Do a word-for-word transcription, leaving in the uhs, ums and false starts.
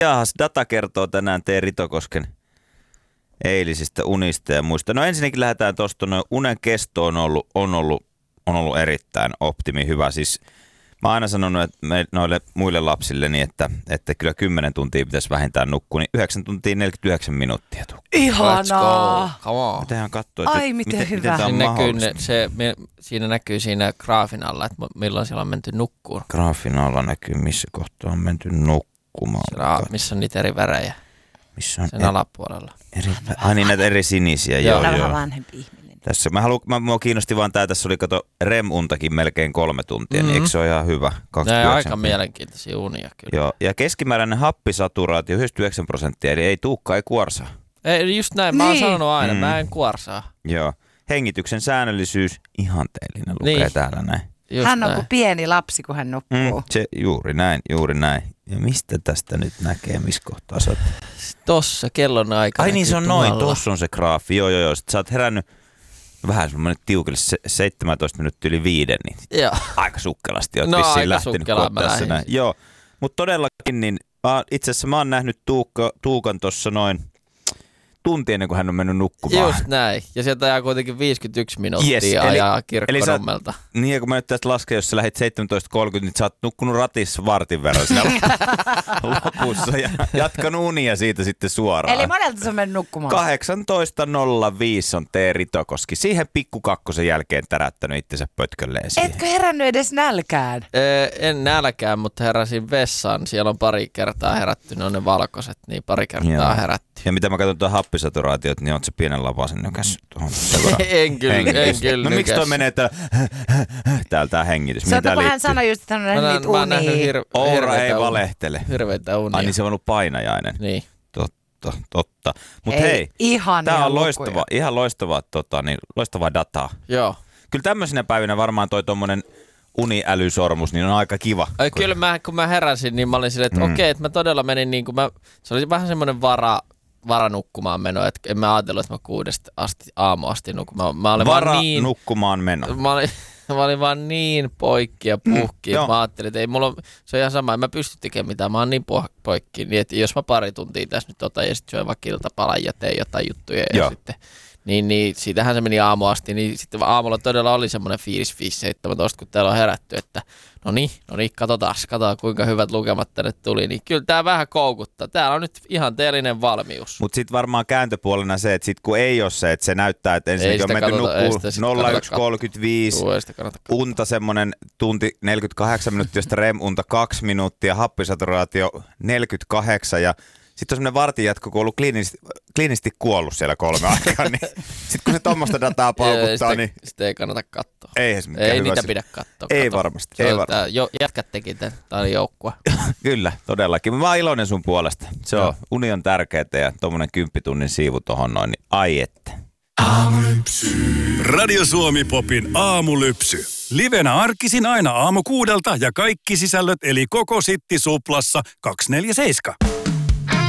Jaahas, data kertoo tänään T. Ritokosken eilisistä unista ja muista. No ensinnäkin lähdetään tuosta, no unen kesto on ollut, on ollut, on ollut erittäin optimi hyvä. Siis mä oon aina sanonut että me, noille muille lapsilleni, että, että kyllä kymmenen tuntia pitäisi vähintään nukkua, niin yhdeksän tuntia neljäkymmentäyhdeksän minuuttia tuu. Ihanaa! Mitähän katsoo, että Ai miten, miten, hyvä. miten Siinä näkyy, ne, se, me, siinä näkyy siinä graafin alla, että milloin siellä on menty nukkuun. Graafin alla näkyy, missä kohtaa on menty nukkumaan. Siellä, missä on niitä eri värejä. Missä on sen eri, alapuolella. Eri, ai niin, näitä eri sinisiä. Joo, joo. Vähän vanhempi ihminen. Tässä, mä haluan, mä, mua kiinnosti vaan tää, tässä oli kato R E M-untakin melkein kolme tuntia, mm-hmm. niin eikö se ole ihan hyvä? Ne on aika mielenkiintoisia unia kyllä. Joo, ja keskimääräinen happisaturaatio yhdeksänkymmentäyhdeksän prosenttia, eli ei tuukka, ei kuorsaa. Ei, just näin, mä oon niin. sanonut aina, mm. mä en kuorsaa. Joo, hengityksen säännöllisyys, ihanteellinen lukee niin. täällä näin. Just hän on näin. Kuin pieni lapsi, kun hän nukkuu. Mm, se, juuri näin, juuri näin. Ja mistä tästä nyt näkee, missä kohtaa sä oot? Tossa kellon aika. Ai niin se on noin, tossa on se graafi, joo joo joo. Sitten sä oot herännyt vähän semmoinen tiukille se, seitsemäntoista minuuttia yli viiden, niin joo. aika sukkelasti oot no, vissiin lähtenyt tässä näin. Joo, mutta todellakin niin itse asiassa mä oon nähnyt Tuukka, Tuukan tossa noin tunti ennen kuin hän on mennyt nukkumaan. Just näin. Ja sieltä ajaa kuitenkin viisikymmentäyksi minuuttia yes, ajaa Kirkkonummelta. Niin ja kun mä nyt tästä lasken, jos sä lähdit seitsemäntoista kolmekymmentä, niin sä oot nukkunut ratissa vartin verran siellä lopussa ja jatkanut unia siitä sitten suoraan. Eli monelta sä on mennyt nukkumaan? kahdeksantoista nolla viisi on T. Ritokoski. Siihen pikku kakkosen jälkeen tärättänyt itsensä pötkölleen siihen. Etkö herännyt edes nälkään? Ee, en nälkään, mutta heräsin vessaan. Siellä on pari kertaa herätty, ne on ne valkoiset, niin pari kertaa Joo. herätty. Ja mitä mä katson tuon happisaturaatiot, niin oot se pienen lapasen nykäs tuohon. en kyllä, en kyllä. No miksi toi menee täällä, täällä tää hengitys? Se on, kun hän sanoi just, että hän on nähnyt unia. Hir- Oura ei valehtele. Hirveitä unia. Ai niin se on ollut painajainen. Niin. Totta, totta. Mut hei, hei tää on loistava, ihan loistavaa, tota, niin, loistavaa dataa. Joo. Kyllä tämmöisenä päivinä varmaan toi tommonen uniälysormus, niin on aika kiva. Ai, kyllä mä, kun mä heräsin, niin mä olin silleen, että mm. okei, okay, että mä todella menin niin kuin mä, se oli vähän semmoinen vara, varanukkumaan meno, että en mä ajatellut, että mä kuudesta asti, aamu asti nukun. Mä, mä olin Vara vaan niin, nukkumaan meno. Mä olin, mä olin vaan niin poikki ja puhki, mm, että mä ajattelin, että ei mulla, se on ihan sama, en mä pysty tekemään mitään, mä oon niin poikki, niin että jos mä pari tuntia tässä nyt otan ja sitten syön vaikka iltapalan ja teen jotain juttuja ja sitten Niin, niin siitähän se meni aamu asti, niin sitten aamulla todella oli semmoinen fiilis viisi seitsemäntoista, kun täällä on herätty, että no niin, no niin, katsotaan, katsotaan kuinka hyvät lukemat tänne tuli, niin kyllä tää vähän koukuttaa. Täällä on nyt ihan teellinen valmius. Mutta sitten varmaan kääntöpuolena se, että sit kun ei ole se, että se näyttää, että ensinnäkin on menty nukkuu nolla yksi kolmekymmentäviisi, unta semmoinen tunti neljäkymmentäkahdeksan minuuttia, josta R E M-unta kaksi minuuttia, happisaturaatio neljäkymmentäkahdeksan ja sitten on semmoinen vartin jatko, kun on ollut kliinisesti, kliinisesti kuollut siellä kolme aikaa, niin sitten kun se tommoista dataa paukuttaa, sitä, niin sitä ei kannata katsoa. Ei, ei niitä pidä katsoa. Ei kato. varmasti. Se ei on, varmasti. Jo, jätkät teki tämän, tämä oli joukkue. Kyllä, todellakin. Mä oon iloinen sun puolesta. Se on, uni on tärkeää ja tommonen kymppitunnin siivu tohon noin, niin ai että. Aamulypsy. Radio Suomi Popin aamulypsy. Livenä arkisin aina aamu kuudelta ja kaikki sisällöt eli koko Sitti Suplassa kaksikymmentäneljä seitsemän.